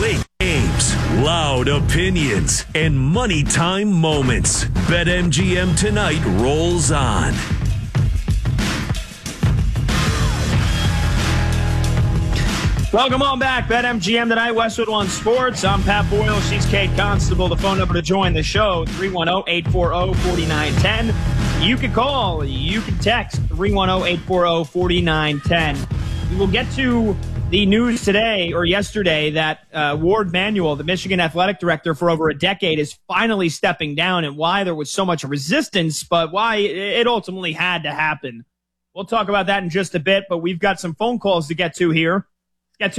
Late games, loud opinions, and money time moments. BetMGM Tonight rolls on. Welcome on back. BetMGM Tonight, Westwood One Sports. I'm Pat Boyle. She's Kate Constable. The phone number to join the show, 310-840-4910. You can call. You can text, 310-840-4910. We will get to the news today or yesterday that Ward Manuel, the Michigan athletic director for over a decade, is finally stepping down, and why there was so much resistance, but why it ultimately had to happen. We'll talk about that in just a bit, but we've got some phone calls to get to here. Let's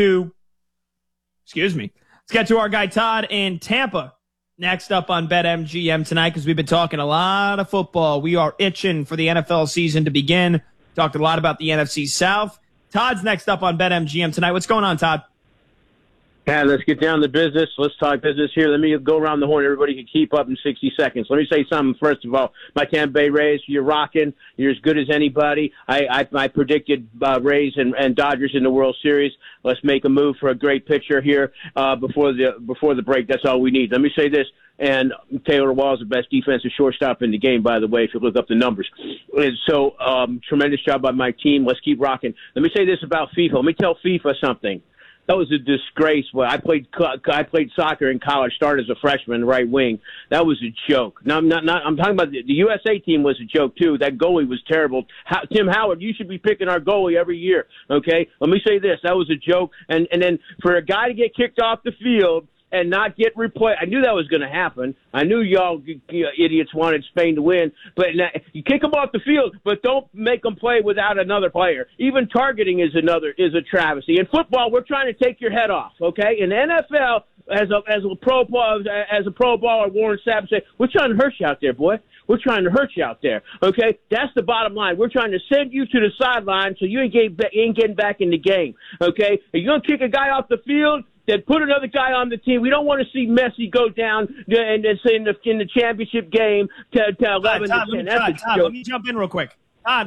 get to our guy Todd in Tampa next up on BetMGM Tonight, because we've been talking a lot of football. We are itching for the NFL season to begin. Talked a lot about the NFC South. Todd's next up on BetMGM Tonight. What's going on, Todd? Yeah, let's get down to business. Let's talk business here. Let me go around the horn. Everybody can keep up in 60 seconds. Let me say something first of all. My Tampa Bay Rays, you're rocking. You're as good as anybody. I predicted Rays and Dodgers in the World Series. Let's make a move for a great pitcher here before the break. That's all we need. Let me say this. And Taylor Wall is the best defensive shortstop in the game, by the way, if you look up the numbers. And so, tremendous job by my team. Let's keep rocking. Let me say this about FIFA. Let me tell FIFA something. That was a disgrace. Well, I played soccer in college. Started as a freshman, right wing. That was a joke. No, I'm talking about the USA team was a joke too. That goalie was terrible. Tim Howard, you should be picking our goalie every year. Okay, let me say this. That was a joke. And then for a guy to get kicked off the field and not get replaced. I knew that was going to happen. I knew y'all idiots wanted Spain to win. But you kick them off the field, but don't make them play without another player. Even targeting is a travesty. In football, we're trying to take your head off, okay? In the NFL, as a pro baller, Warren Sapp said, we're trying to hurt you out there, boy. We're trying to hurt you out there, okay? That's the bottom line. We're trying to send you to the sideline so you ain't getting back in the game, okay? If you're going to kick a guy off the field, then put another guy on the team. We don't want to see Messi go down and say in the championship game to 11 to 10. Todd, let me jump in real quick.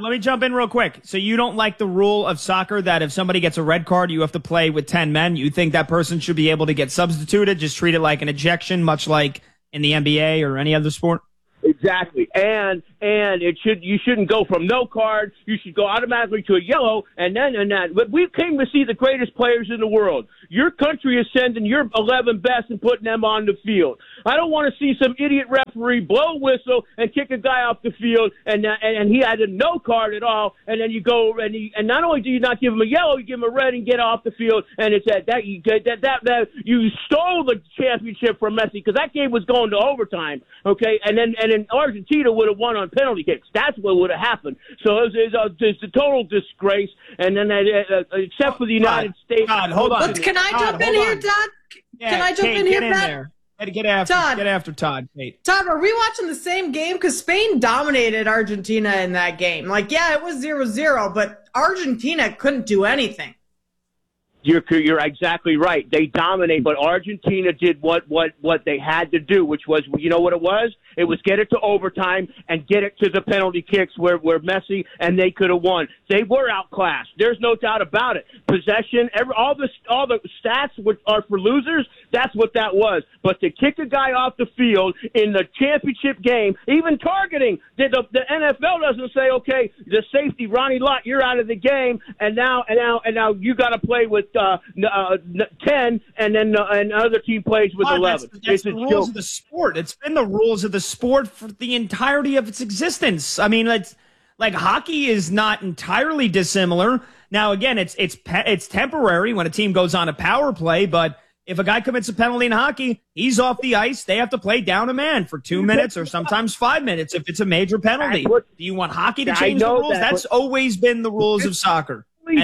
So you don't like the rule of soccer that if somebody gets a red card, you have to play with 10 men? You think that person should be able to get substituted? Just treat it like an ejection, much like in the NBA or any other sport? Exactly. And you shouldn't go from no card. You should go automatically to a yellow and that. But we came to see the greatest players in the world. Your country is sending your 11 best and putting them on the field. I don't want to see some idiot referee blow a whistle and kick a guy off the field and he had a no card at all. And then you go and not only do you not give him a yellow, you give him a red and get off the field. And it's that you stole the championship from Messi because that game was going to overtime. Okay, and then Argentina would have won on penalty kicks. That's what would have happened. So it's a total disgrace. And then except for the United States. God, hold on. Can I jump in here, Todd? Can I jump in here, Pat? Get after Todd, Kate. Todd, are we watching the same game? Because Spain dominated Argentina in that game. Like, yeah, it was 0-0, but Argentina couldn't do anything. You're exactly right. They dominate, but Argentina did what they had to do, which was, you know what it was? It was get it to overtime and get it to the penalty kicks where Messi and they could have won. They were outclassed. There's no doubt about it. Possession, all the stats are for losers. That's what that was. But to kick a guy off the field in the championship game, even targeting, the NFL doesn't say, okay, the safety Ronnie Lott, you're out of the game, and now you got to play with 10, and then another team plays with 11. That's the rules of the sport. It's been the rules of the sport for the entirety of its existence. I mean, like hockey is not entirely dissimilar. Now, again, it's temporary when a team goes on a power play, but if a guy commits a penalty in hockey, he's off the ice. They have to play down a man for 2 minutes or sometimes 5 minutes if it's a major penalty. Do you want hockey to change the rules? That's always been the rules of soccer.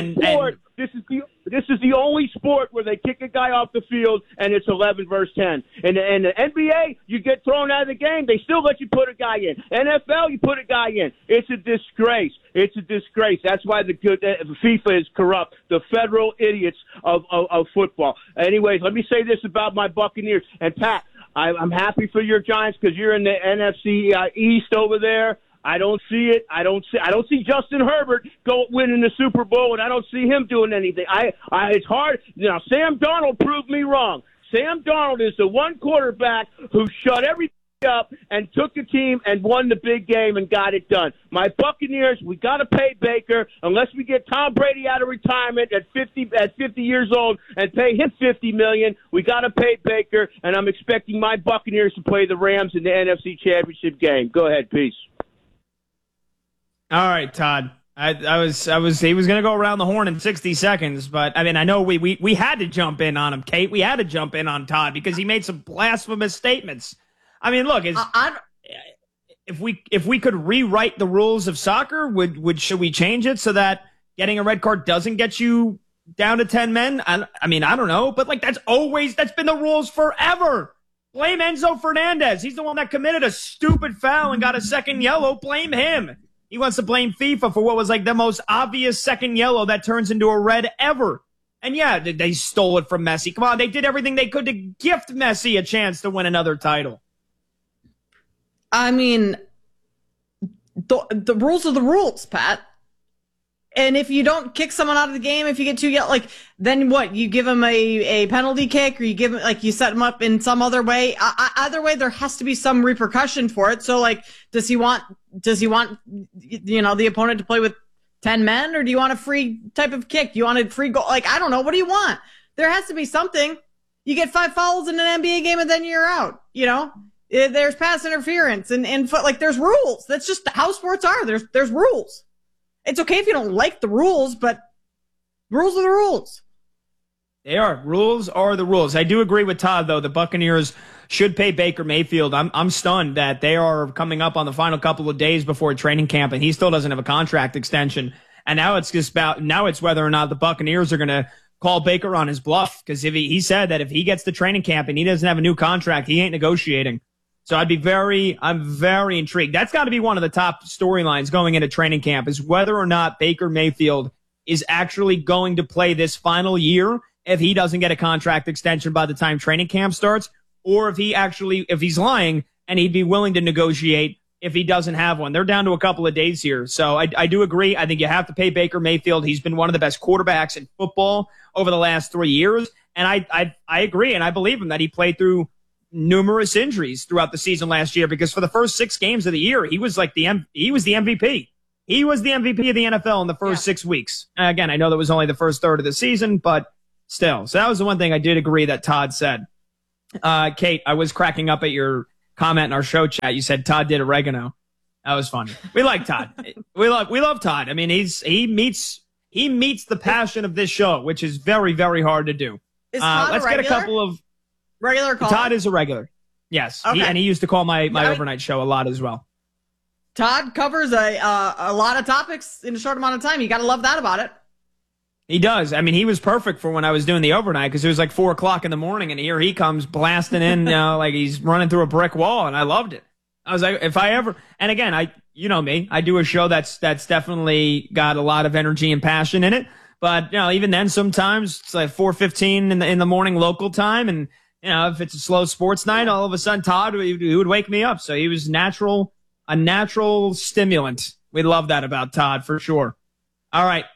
This is the only sport where they kick a guy off the field and it's 11 versus 10. And the NBA, you get thrown out of the game, they still let you put a guy in. NFL, you put a guy in. It's a disgrace. It's a disgrace. That's why the FIFA is corrupt. The federal idiots of football. Anyways, let me say this about my Buccaneers. And Pat, I'm happy for your Giants because you're in the NFC East over there. I don't see it. I don't see Justin Herbert winning the Super Bowl, and I don't see him doing anything. It's hard. Sam Darnold proved me wrong. Sam Darnold is the one quarterback who shut everything up and took the team and won the big game and got it done. My Buccaneers, we got to pay Baker unless we get Tom Brady out of retirement at 50 years old and pay him $50 million. We got to pay Baker, and I'm expecting my Buccaneers to play the Rams in the NFC Championship game. Go ahead, peace. All right, Todd. He was going to go around the horn in 60 seconds, but I mean, I know we had to jump in on him, Kate. We had to jump in on Todd because he made some blasphemous statements. I mean, look, if we could rewrite the rules of soccer, should we change it so that getting a red card doesn't get you down to 10 men? I mean, I don't know, but like that's been the rules forever. Blame Enzo Fernandez. He's the one that committed a stupid foul and got a second yellow. Blame him. He wants to blame FIFA for what was like the most obvious second yellow that turns into a red ever. And yeah, they stole it from Messi. Come on, they did everything they could to gift Messi a chance to win another title. I mean, the rules are the rules, Pat. And if you don't kick someone out of the game, if you get 2 yellow, like, then what? You give him a penalty kick, or you give him, like, you set him up in some other way. Either way, there has to be some repercussion for it. So, like, does he want, the opponent to play with 10 men, or do you want a free type of kick? Do you want a free goal? Like, I don't know. What do you want? There has to be something. You get 5 fouls in an NBA game and then you're out, There's pass interference and like there's rules. That's just how sports are. There's rules. It's okay if you don't like the rules, but rules are the rules. They are. Rules are the rules. I do agree with Todd, though. The Buccaneers should pay Baker Mayfield. I'm stunned that they are coming up on the final couple of days before training camp, and he still doesn't have a contract extension. And now it's whether or not the Buccaneers are going to call Baker on his bluff, because if he said that if he gets to training camp and he doesn't have a new contract, he ain't negotiating. So I'm very intrigued. That's got to be one of the top storylines going into training camp, is whether or not Baker Mayfield is actually going to play this final year if he doesn't get a contract extension by the time training camp starts, or if he's lying and he'd be willing to negotiate if he doesn't have one. They're down to a couple of days here. So I do agree. I think you have to pay Baker Mayfield. He's been one of the best quarterbacks in football over the last 3 years. And I agree, and I believe him that he played through numerous injuries throughout the season last year, because for the first 6 games of the year, he was the MVP. He was the MVP of the NFL in the first 6 weeks. Again, I know that was only the first third of the season, but still. So that was the one thing I did agree that Todd said. Kate, I was cracking up at your comment in our show chat. You said Todd did oregano. That was funny. We like Todd. we love Todd. I mean, he meets the passion of this show, which is very, very hard to do. Is Todd let's get a couple of regular call? Todd is a regular. Yes. Okay. He used to call my overnight show a lot as well. Todd covers a lot of topics in a short amount of time. You got to love that about it. He does. I mean, he was perfect for when I was doing the overnight, because it was like 4 o'clock in the morning, and here he comes blasting in, like he's running through a brick wall, and I loved it. I was like, if I ever, and again, you know me, I do a show that's definitely got a lot of energy and passion in it. But even then, sometimes it's like 4:15 in the morning local time, and if it's a slow sports night, all of a sudden Todd he would wake me up. So he was a natural stimulant. We love that about Todd for sure. All right,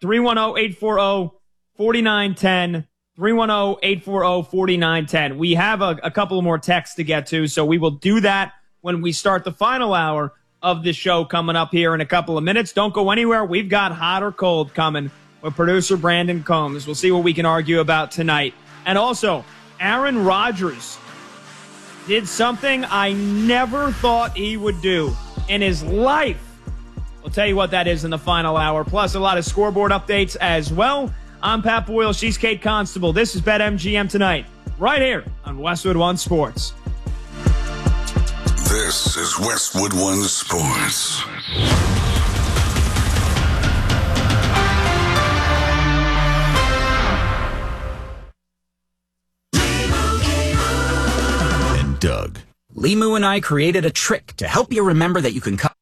310-840-4910, 310-840-4910. We have a couple of more texts to get to, so we will do that when we start the final hour of the show coming up here in a couple of minutes. Don't go anywhere. We've got Hot or Cold coming with producer Brandon Combs. We'll see what we can argue about tonight. And also, Aaron Rodgers did something I never thought he would do in his life. We'll tell you what that is in the final hour, plus a lot of scoreboard updates as well. I'm Pat Boyle. She's Kate Constable. This is BetMGM Tonight, right here on Westwood One Sports. This is Westwood One Sports. And Doug. Limu and I created a trick to help you remember that you can cut